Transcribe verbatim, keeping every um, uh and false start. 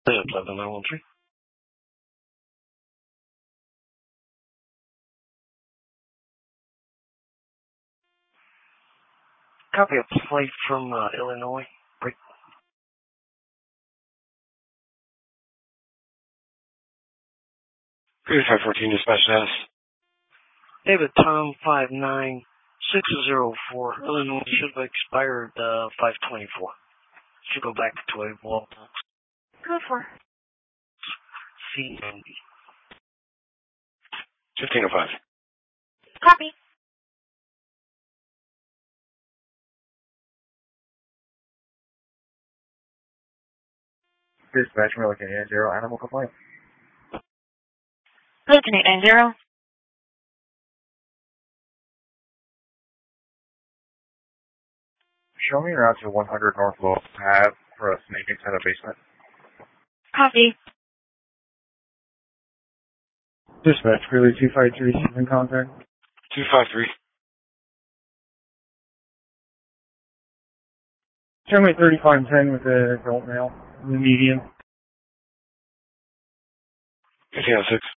seven nine one three. Copy a flight from uh, Illinois. Break. five fourteen dispatch status. David Tom five nine six zero four. Illinois should have expired uh, five twenty-four. Should go back to a wall. Go for. C N D. fifteen oh five. Copy. Dispatch, we're looking at zero animal complaint. Listen, eight nine zero. Show me route to one hundred North Lowell Ave for a snake inside a basement. Copy. Dispatch, really two five three, in contact. two five three. Show me thirty-five ten with the adult male, the median. fifteen oh six.